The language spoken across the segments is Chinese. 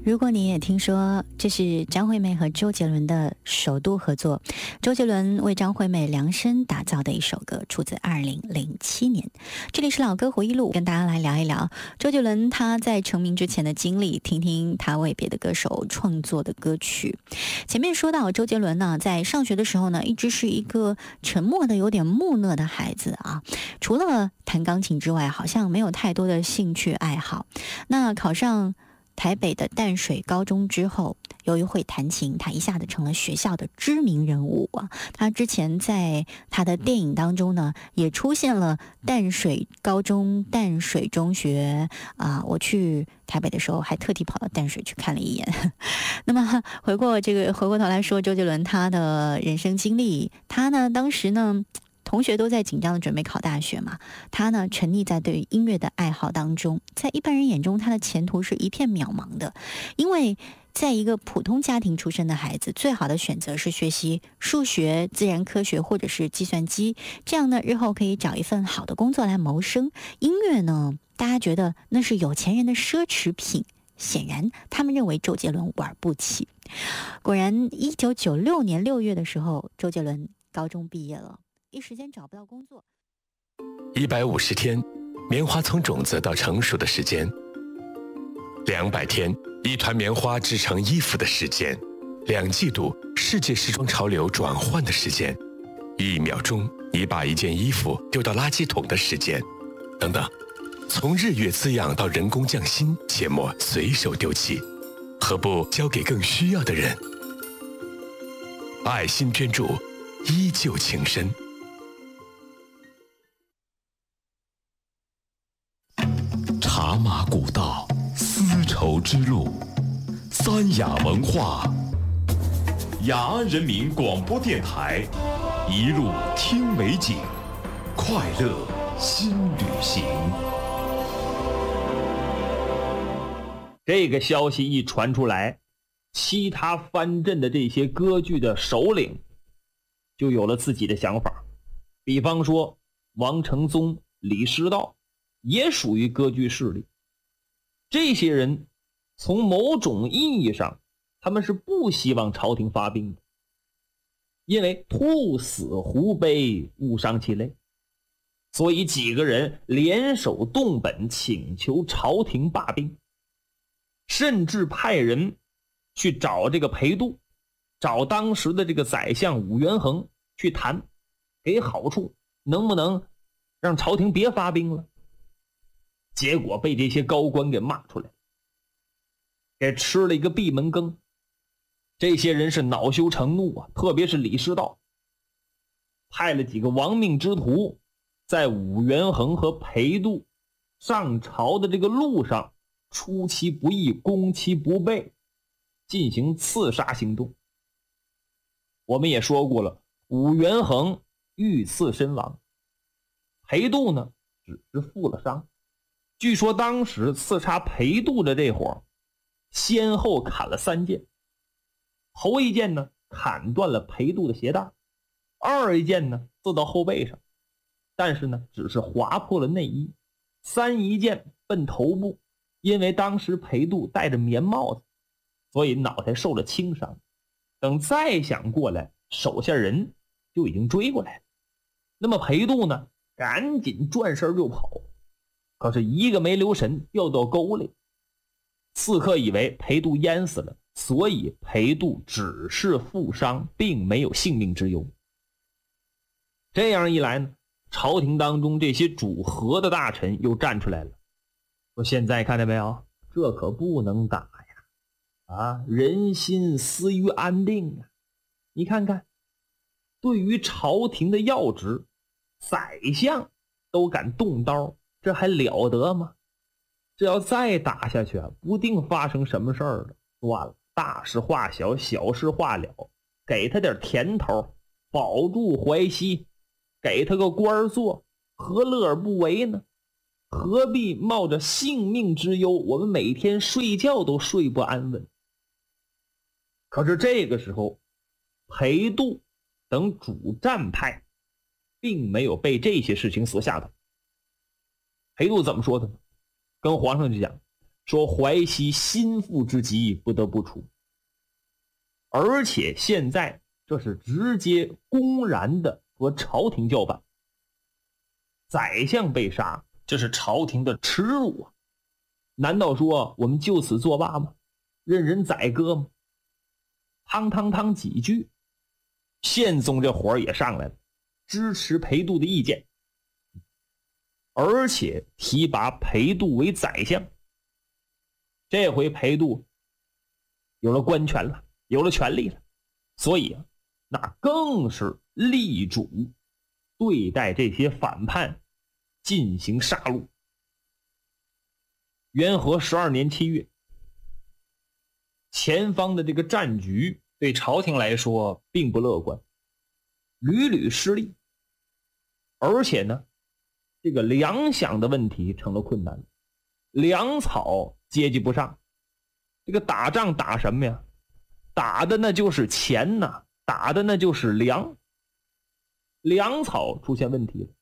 如果你也听说这是张惠妹和周杰伦的首度合作，周杰伦为张惠妹量身打造的一首歌，出自2007年。这里是老歌回忆录，跟大家来聊一聊周杰伦他在成名之前的经历，听听他为别的歌手创作的歌曲。前面说到周杰伦呢，在上学的时候呢，一直是一个沉默的有点木讷的孩子啊，除了弹钢琴之外，好像没有太多的兴趣爱好。那考上台北的淡水高中之后，由于会弹琴，他一下子成了学校的知名人物啊。他之前在他的电影当中呢，也出现了淡水高中、淡水中学啊。我去台北的时候，还特地跑到淡水去看了一眼。那么回过头来说，周杰伦他的人生经历，他呢当时呢，同学都在紧张的准备考大学嘛，他呢沉溺在对音乐的爱好当中，在一般人眼中他的前途是一片渺茫的，因为在一个普通家庭出身的孩子，最好的选择是学习数学、自然科学或者是计算机，这样呢日后可以找一份好的工作来谋生。音乐呢，大家觉得那是有钱人的奢侈品，显然他们认为周杰伦玩不起。果然1996年6月的时候，周杰伦高中毕业了，一时间找不到工作。 150天，棉花从种子到成熟的时间；200天，一团棉花织成衣服的时间；2季度，世界时装潮流转换的时间；1秒钟，你把一件衣服丢到垃圾桶的时间，等等。从日月滋养到人工匠心，切莫随手丢弃，何不交给更需要的人？爱心捐助，依旧情深。 茶马古道，丝绸之路，三雅文化，雅安人民广播电台，一路听美景，快乐新旅行。 这个消息一传出来，其他藩镇的这些割据的首领就有了自己的想法。比方说王承宗、李师道也属于割据势力。这些人从某种意义上，他们是不希望朝廷发兵的，因为兔死狐悲，误伤其类，所以几个人联手动本，请求朝廷罢兵，甚至派人去找这个裴度，找当时的这个宰相武元衡去谈，给好处，能不能让朝廷别发兵了。结果被这些高官给骂出来，给吃了一个闭门羹。这些人是恼羞成怒啊，特别是李师道，派了几个亡命之徒，在武元衡和裴度上朝的这个路上，出其不意，攻其不备，进行刺杀行动。我们也说过了，武元衡遇刺身亡，裴度呢只是负了伤。据说当时刺杀裴度的这伙先后砍了3剑，头一剑呢砍断了裴度的鞋带，二一剑呢刺到后背上，但是呢只是划破了内衣，三一剑奔头部，因为当时裴度戴着棉帽子，所以脑袋受了轻伤。等再想过来，手下人就已经追过来了。那么裴度呢赶紧转身就跑，可是一个没留神掉到沟里，刺客以为裴度淹死了，所以裴度只是负伤，并没有性命之忧。这样一来呢，朝廷当中这些主和的大臣又站出来了，说现在看见没有，这可不能打呀！人心思于安定啊！你看看，对于朝廷的要职，宰相都敢动刀，这还了得吗？这要再打下去啊，不定发生什么事儿了。算了，大事化小，小事化了，给他点甜头，保住淮西，给他个官做，何乐而不为呢？何必冒着性命之忧，我们每天睡觉都睡不安稳。可是这个时候，裴度等主战派并没有被这些事情所吓到。裴度怎么说的呢？跟皇上就讲， 说淮西心腹之急，不得不除。而且现在这是直接公然的和朝廷叫板，宰相被杀，这是朝廷的耻辱啊！难道说我们就此作罢吗？任人宰割吗？汤几句，宪宗这火也上来了，支持裴度的意见，而且提拔裴度为宰相。这回裴度有了官权了，有了权力了，所以那更是力主对待这些反叛进行杀戮。元和12年7月，前方的这个战局对朝廷来说并不乐观，屡屡失利，而且呢，这个粮饷的问题成了困难，粮草接济不上。这个打仗打什么呀？打的那就是钱呐，打的那就是粮，粮草出现问题了。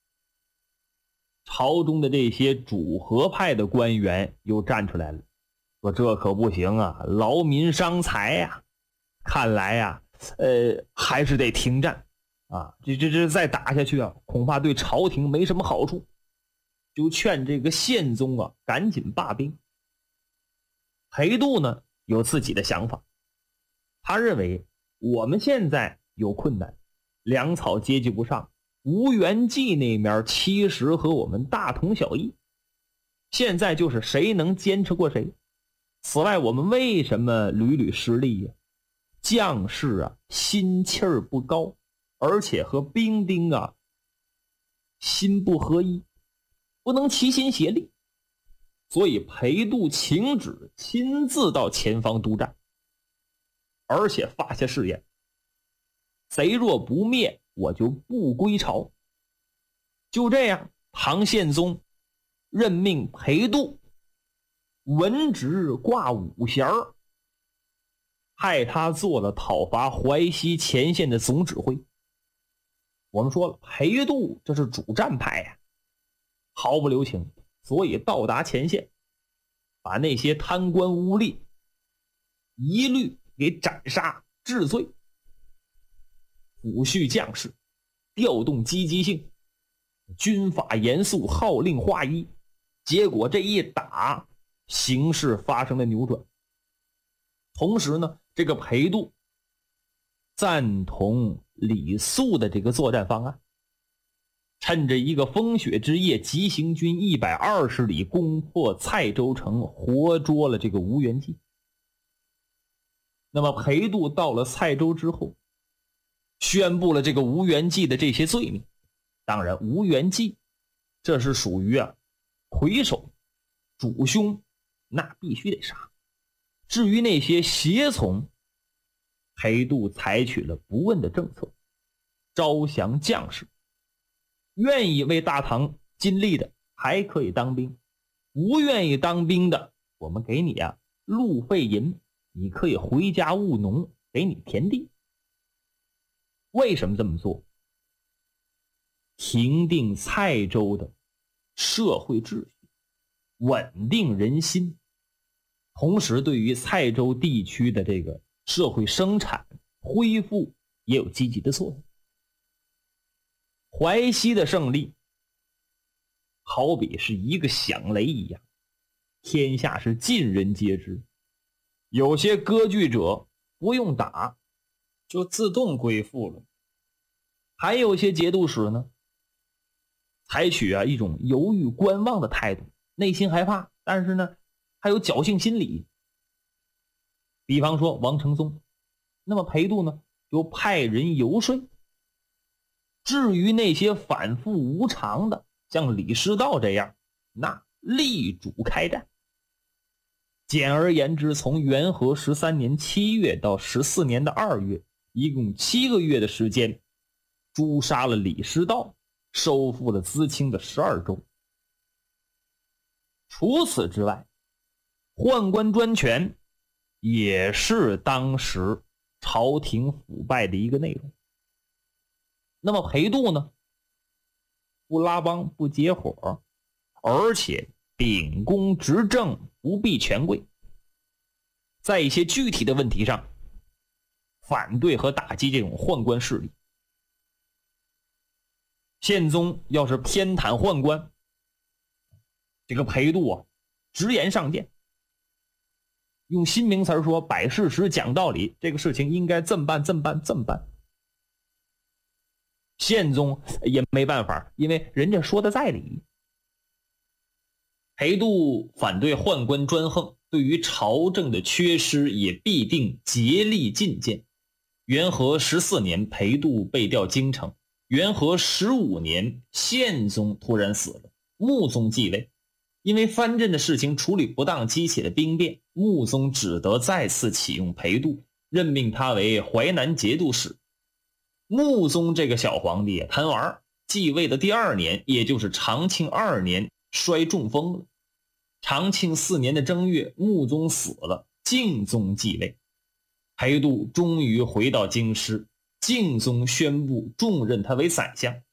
朝中的这些主和派的官员又站出来了，说这可不行啊，劳民伤财呀，看来呀，还是得停战啊，这再打下去啊，恐怕对朝廷没什么好处，就劝这个宪宗啊赶紧罢兵。裴度呢有自己的想法，他认为我们现在有困难，粮草接济不上，吴元济那面其实和我们大同小异，现在就是谁能坚持过谁。此外，我们为什么屡屡失利呀？将士啊心气儿不高，而且和兵丁啊心不合一，不能齐心协力，所以裴度请旨亲自到前方督战，而且发下誓言，贼若不灭，我就不归朝。就这样，唐宪宗任命裴度文职挂五衔，派他做了讨伐淮西前线的总指挥。我们说了，裴度这是主战派呀，毫不留情，所以到达前线，把那些贪官污吏一律给斩杀治罪，抚恤将士，调动积极性，军法严肃，号令划一。结果这一打，形势发生了扭转。同时呢，这个裴度赞同李肃的这个作战方案，趁着一个风雪之夜，急行军120里，攻破蔡州城，活捉了这个吴元济。那么裴度到了蔡州之后，宣布了这个吴元济的这些罪名。当然，吴元济这是属于魁首主凶，那必须得杀。至于那些胁从，裴度采取了不问的政策，招降将士，愿意为大唐尽力的还可以当兵，不愿意当兵的，我们给你路费银，你可以回家务农，给你田地。为什么这么做？平定蔡州的社会秩序，稳定人心，同时对于蔡州地区的这个社会生产恢复也有积极的作用。淮西的胜利好比是一个响雷一样，天下是尽人皆知。有些割据者不用打就自动归附了，还有些节度使呢，采取一种犹豫观望的态度，内心害怕，但是呢还有侥幸心理。比方说王承宗，那么裴度呢就派人游说。至于那些反复无常的，像李师道这样，那力主开战。简而言之，从元和13年7月到14年的2月，一共7个月的时间，诛杀了李师道，收复了淄青的12州。除此之外，宦官专权也是当时朝廷腐败的一个内容。那么裴度呢，不拉帮不结伙，而且秉公执政，不避权贵。在一些具体的问题上，反对和打击这种宦官势力。宪宗要是偏袒宦官，这个裴度啊，直言上谏，用新名词说，摆事实讲道理，这个事情应该这么办，这么办，这么办。宪宗也没办法，因为人家说的在理。裴度反对宦官专横，对于朝政的缺失也必定竭力进谏。元和14年，裴度被调京城。元和15年，宪宗突然死了，穆宗继位。因为藩镇的事情处理不当，激起了兵变，穆宗只得再次启用裴度，任命他为淮南节度使。穆宗这个小皇帝贪玩，继位的第2年，也就是长庆2年，摔中风了。长庆4年的正月，穆宗死了，敬宗继位。裴度终于回到京师，敬宗宣布重任他为宰相。